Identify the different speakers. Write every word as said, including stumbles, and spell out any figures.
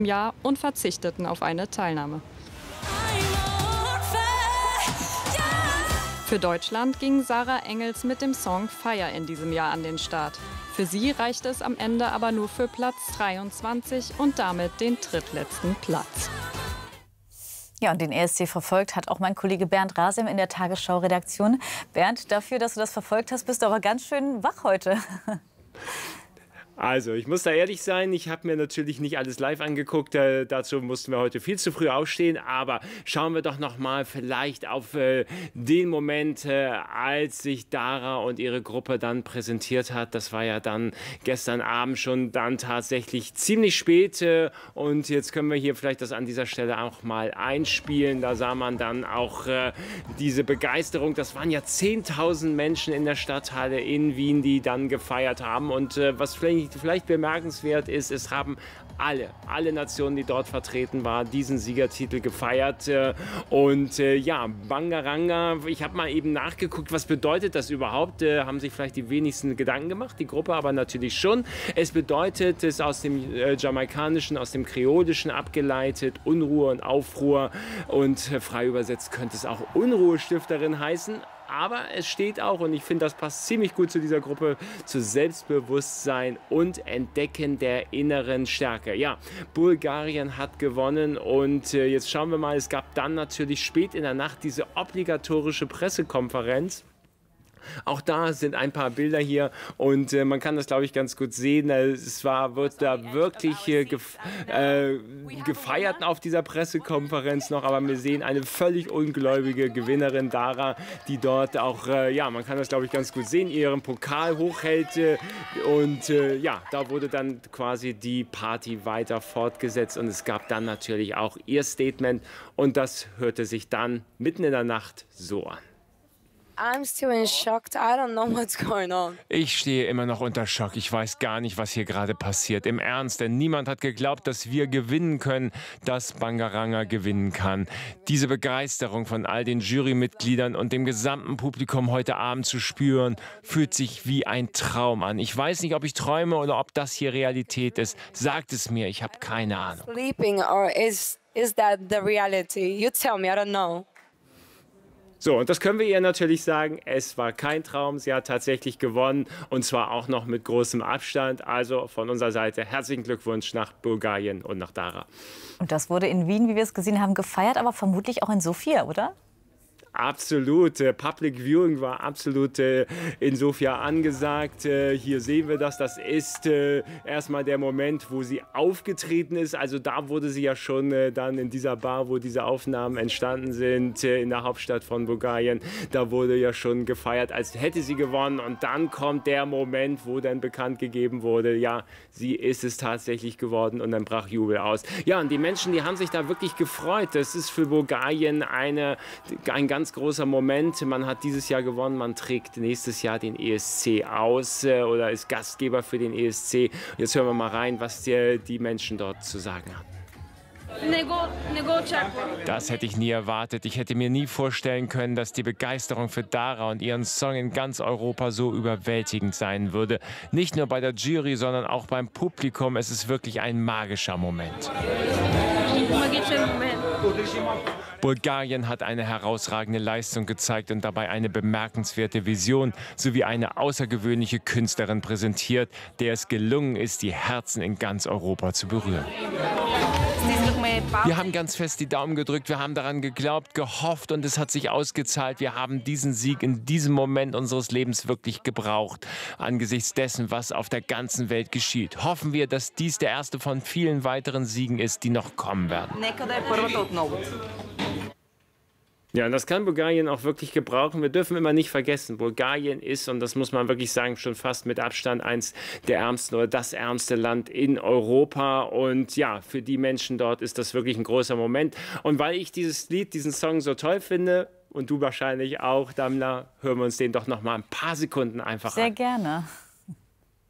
Speaker 1: Jahr und verzichteten auf eine Teilnahme. Für Deutschland ging Sarah Engels mit dem Song Fire in diesem Jahr an den Start. Für sie reichte es am Ende aber nur für Platz dreiundzwanzig und damit den drittletzten Platz.
Speaker 2: Ja, und den E S C verfolgt hat auch mein Kollege Bernd Rasem in der Tagesschau-Redaktion. Bernd, dafür, dass du das verfolgt hast, bist du aber ganz schön wach heute.
Speaker 3: Also, ich muss da ehrlich sein, ich habe mir natürlich nicht alles live angeguckt, äh, dazu mussten wir heute viel zu früh aufstehen, aber schauen wir doch noch mal vielleicht auf äh, den Moment, äh, als sich Dara und ihre Gruppe dann präsentiert hat. Das war ja dann gestern Abend schon dann tatsächlich ziemlich spät äh, und jetzt können wir hier vielleicht das an dieser Stelle auch mal einspielen. Da sah man dann auch äh, diese Begeisterung. Das waren ja zehntausend Menschen in der Stadthalle in Wien, die dann gefeiert haben und äh, was vielleicht Vielleicht bemerkenswert ist, es haben alle, alle Nationen, die dort vertreten waren, diesen Siegertitel gefeiert. Und äh, ja, Bangaranga, ich habe mal eben nachgeguckt, was bedeutet das überhaupt? Äh, haben sich vielleicht die wenigsten Gedanken gemacht, die Gruppe aber natürlich schon. Es bedeutet, es ist aus dem äh, Jamaikanischen, aus dem Kreolischen abgeleitet, Unruhe und Aufruhr. Und äh, frei übersetzt könnte es auch Unruhestifterin heißen. Aber es steht auch, und ich finde, das passt ziemlich gut zu dieser Gruppe, zu Selbstbewusstsein und Entdecken der inneren Stärke. Ja, Bulgarien hat gewonnen und äh, jetzt schauen wir mal, es gab dann natürlich spät in der Nacht diese obligatorische Pressekonferenz. Auch da sind ein paar Bilder hier und äh, man kann das, glaube ich, ganz gut sehen. Es war, wird da wirklich äh, gef äh, gefeiert auf dieser Pressekonferenz noch, aber wir sehen eine völlig ungläubige Gewinnerin, Dara, die dort auch, äh, ja, man kann das, glaube ich, ganz gut sehen, ihren Pokal hochhält äh, und äh, ja, da wurde dann quasi die Party weiter fortgesetzt und es gab dann natürlich auch ihr Statement und das hörte sich dann mitten in der Nacht so an.
Speaker 4: I'm still in shock. I don't know what's going on.
Speaker 5: Ich stehe immer noch unter Schock. Ich weiß gar nicht, was hier gerade passiert. Im Ernst, denn niemand hat geglaubt, dass wir gewinnen können, dass Bangaranga gewinnen kann. Diese Begeisterung von all den Jurymitgliedern und dem gesamten Publikum heute Abend zu spüren, fühlt sich wie ein Traum an. Ich weiß nicht, ob ich träume oder ob das hier Realität ist. Sagt es mir, ich habe keine Ahnung.
Speaker 4: Sleeping or is is that the reality? You tell me. I don't know.
Speaker 3: So, und das können wir ihr natürlich sagen, es war kein Traum, sie hat tatsächlich gewonnen und zwar auch noch mit großem Abstand. Also von unserer Seite herzlichen Glückwunsch nach Bulgarien und nach Dara.
Speaker 2: Und das wurde in Wien, wie wir es gesehen haben, gefeiert, aber vermutlich auch in Sofia, oder?
Speaker 3: Absolut. Public Viewing war absolut äh, in Sofia angesagt. Äh, hier sehen wir das. Das ist äh, erstmal der Moment, wo sie aufgetreten ist. Also da wurde sie ja schon äh, dann in dieser Bar, wo diese Aufnahmen entstanden sind, äh, in der Hauptstadt von Bulgarien. Da wurde ja schon gefeiert, als hätte sie gewonnen. Und dann kommt der Moment, wo dann bekannt gegeben wurde, ja, sie ist es tatsächlich geworden. Und dann brach Jubel aus. Ja, und die Menschen, die haben sich da wirklich gefreut. Das ist für Bulgarien eine, ein ganz Ganz großer Moment. Man hat dieses Jahr gewonnen, man trägt nächstes Jahr den E S C aus äh, oder ist Gastgeber für den E S C. Jetzt hören wir mal rein, was die, die Menschen dort zu sagen haben.
Speaker 5: Das hätte ich nie erwartet. Ich hätte mir nie vorstellen können, dass die Begeisterung für Dara und ihren Song in ganz Europa so überwältigend sein würde. Nicht nur bei der Jury, sondern auch beim Publikum. Es ist wirklich ein magischer Moment. Bulgarien hat eine herausragende Leistung gezeigt und dabei eine bemerkenswerte Vision sowie eine außergewöhnliche Künstlerin präsentiert, der es gelungen ist, die Herzen in ganz Europa zu berühren. Wir haben ganz fest die Daumen gedrückt, wir haben daran geglaubt, gehofft und es hat sich ausgezahlt. Wir haben diesen Sieg in diesem Moment unseres Lebens wirklich gebraucht. Angesichts dessen, was auf der ganzen Welt geschieht, hoffen wir, dass dies der erste von vielen weiteren Siegen ist, die noch kommen werden.
Speaker 3: Ja, und das kann Bulgarien auch wirklich gebrauchen. Wir dürfen immer nicht vergessen, Bulgarien ist, und das muss man wirklich sagen, schon fast mit Abstand eins der ärmsten oder das ärmste Land in Europa. Und ja, für die Menschen dort ist das wirklich ein großer Moment. Und weil ich dieses Lied, diesen Song so toll finde, und du wahrscheinlich auch, Damla, hören wir uns den doch noch mal ein paar Sekunden einfach an.
Speaker 2: Sehr gerne.